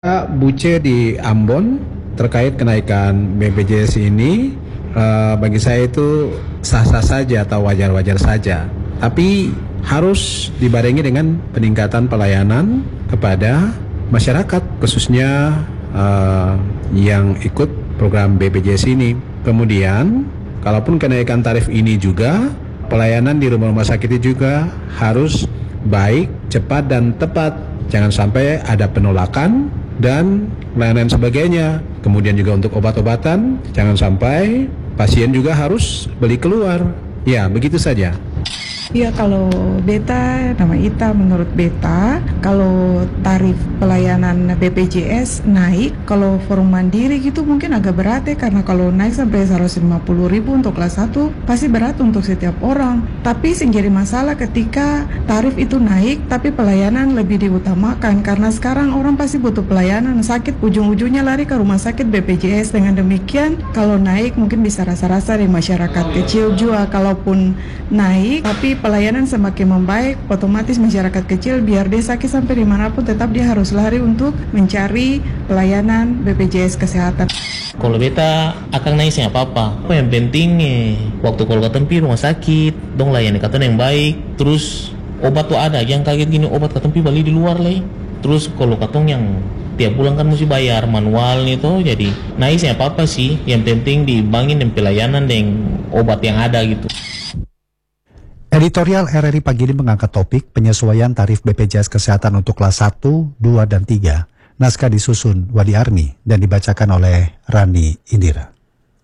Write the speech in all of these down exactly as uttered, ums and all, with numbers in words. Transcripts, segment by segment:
Buce di Ambon terkait kenaikan B P J S ini, eh, bagi saya itu sah-sah saja atau wajar-wajar saja. Tapi harus dibarengi dengan peningkatan pelayanan kepada masyarakat, khususnya eh, yang ikut program B P J S ini. Kemudian, kalaupun kenaikan tarif ini juga, pelayanan di rumah-rumah sakit itu juga harus baik, cepat, dan tepat. Jangan sampai ada penolakan dan lain-lain sebagainya. Kemudian juga untuk obat-obatan, jangan sampai pasien juga harus beli keluar. Ya, begitu saja. Ya, kalau Beta, nama Ita, menurut Beta, kalau tarif pelayanan B P J S naik, kalau forum mandiri gitu mungkin agak berat ya, karena kalau naik sampai seratus lima puluh ribu untuk kelas satu, pasti berat untuk setiap orang. Tapi yang jadi masalah ketika tarif itu naik, tapi pelayanan lebih diutamakan, karena sekarang orang pasti butuh pelayanan, sakit ujung-ujungnya lari ke rumah sakit B P J S. Dengan demikian, kalau naik mungkin bisa rasa-rasa di masyarakat kecil juga, kalaupun naik, tapi pelayanan semakin membaik, otomatis masyarakat kecil biar dia sakit sampai dimanapun tetap dia harus lari untuk mencari pelayanan B P J S kesehatan. Kalau beta akan naik sih apa-apa. Apa yang penting eh, waktu kalau ketempi rumah sakit, dong layani katanya yang baik. Terus obat tuh ada, yang kaget gini obat ketempi beli di luar lah. Terus kalau katong yang tiap bulan kan mesti bayar manual nih tuh, jadi naik sih apa-apa sih. Yang penting dibangin dan pelayanan dan obat yang ada gitu. Editorial R R I pagi ini mengangkat topik penyesuaian tarif B P J S Kesehatan untuk kelas satu, dua, dan tiga. Naskah disusun Wadi Armi dan dibacakan oleh Rani Indira.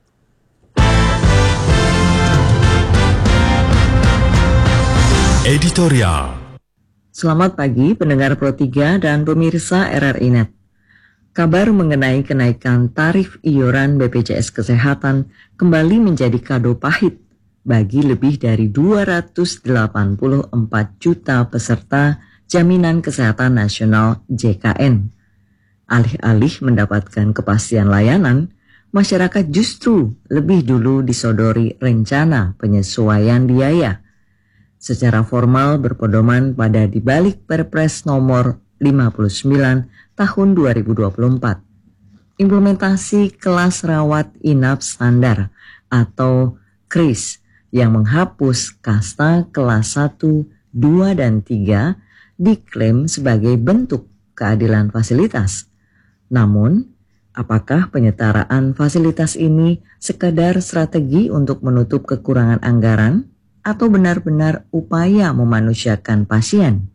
Editorial. Selamat pagi pendengar Pro tiga dan pemirsa R R I Net. Kabar mengenai kenaikan tarif iuran B P J S Kesehatan kembali menjadi kado pahit bagi lebih dari dua ratus delapan puluh empat juta peserta Jaminan Kesehatan Nasional J K N. Alih-alih mendapatkan kepastian layanan, masyarakat justru lebih dulu disodori rencana penyesuaian biaya. Secara formal berpedoman pada dibalik Perpres nomor lima puluh sembilan tahun dua ribu dua puluh empat. Implementasi kelas rawat inap standar atau KRIS yang menghapus kasta kelas satu, dua, dan tiga diklaim sebagai bentuk keadilan fasilitas. Namun, apakah penyetaraan fasilitas ini sekadar strategi untuk menutup kekurangan anggaran atau benar-benar upaya memanusiakan pasien?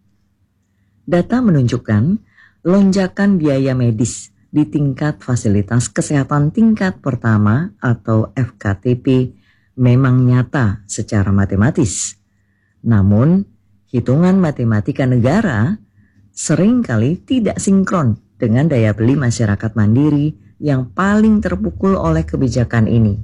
Data menunjukkan lonjakan biaya medis di tingkat fasilitas kesehatan tingkat pertama atau F K T P memang nyata secara matematis. Namun, hitungan matematika negara seringkali tidak sinkron dengan daya beli masyarakat mandiri yang paling terpukul oleh kebijakan ini.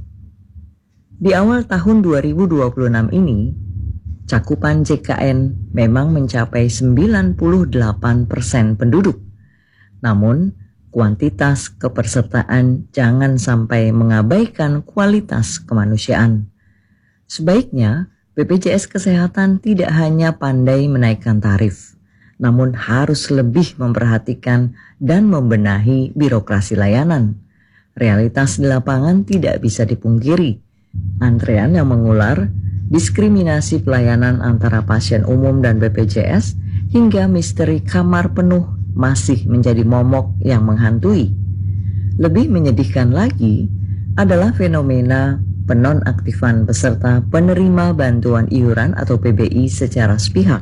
Di awal tahun dua ribu dua puluh enam ini, cakupan J K N memang mencapai sembilan puluh delapan persen penduduk. Namun, kuantitas kepesertaan jangan sampai mengabaikan kualitas kemanusiaan. Sebaiknya, B P J S Kesehatan tidak hanya pandai menaikkan tarif, namun harus lebih memperhatikan dan membenahi birokrasi layanan. Realitas di lapangan tidak bisa dipungkiri. Antrean yang mengular, diskriminasi pelayanan antara pasien umum dan B P J S, hingga misteri kamar penuh masih menjadi momok yang menghantui. Lebih menyedihkan lagi adalah fenomena penonaktifan peserta penerima bantuan iuran atau P B I secara sepihak,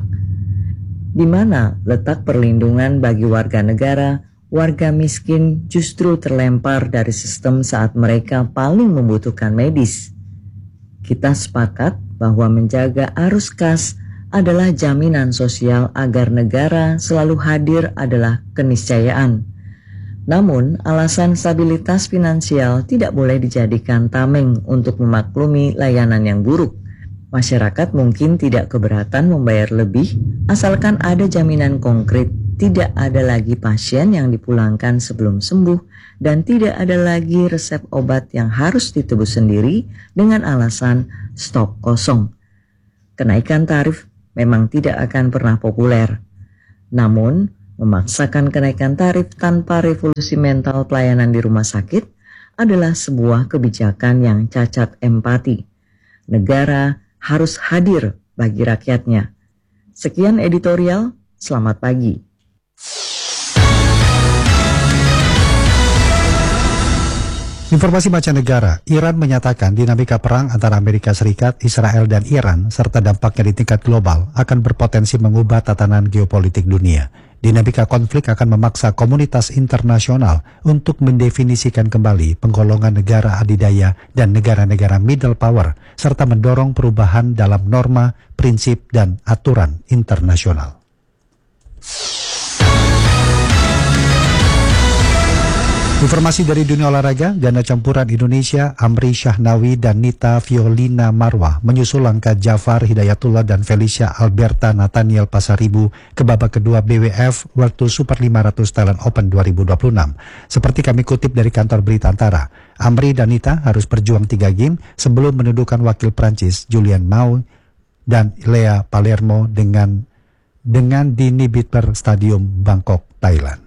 di mana letak perlindungan bagi warga negara, warga miskin justru terlempar dari sistem saat mereka paling membutuhkan medis. Kita sepakat bahwa menjaga arus kas adalah jaminan sosial agar negara selalu hadir adalah keniscayaan. Namun, alasan stabilitas finansial tidak boleh dijadikan tameng untuk memaklumi layanan yang buruk. Masyarakat mungkin tidak keberatan membayar lebih, asalkan ada jaminan konkret, tidak ada lagi pasien yang dipulangkan sebelum sembuh, dan tidak ada lagi resep obat yang harus ditebus sendiri dengan alasan stok kosong. Kenaikan tarif memang tidak akan pernah populer. Namun, Memaksakan kenaikan tarif tanpa revolusi mental pelayanan di rumah sakit adalah sebuah kebijakan yang cacat empati. Negara harus hadir bagi rakyatnya. Sekian editorial, selamat pagi. Informasi mancanegara, Iran menyatakan dinamika perang antara Amerika Serikat, Israel, dan Iran serta dampaknya di tingkat global akan berpotensi mengubah tatanan geopolitik dunia. Dinamika konflik akan memaksa komunitas internasional untuk mendefinisikan kembali penggolongan negara adidaya dan negara-negara middle power, serta mendorong perubahan dalam norma, prinsip, dan aturan internasional. Informasi dari dunia olahraga, ganda campuran Indonesia Amri Syahnawi dan Nita Violina Marwah menyusul langkah Jafar Hidayatullah dan Felicia Alberta Nathaniel Pasaribu ke babak kedua B W F World Tour Super lima ratus Thailand Open dua ribu dua puluh enam. Seperti kami kutip dari kantor berita Antara, Amri dan Nita harus berjuang tiga game sebelum menundukkan wakil Prancis Julian Mau dan Lea Palermo dengan dengan di Nibiter Stadium Bangkok, Thailand.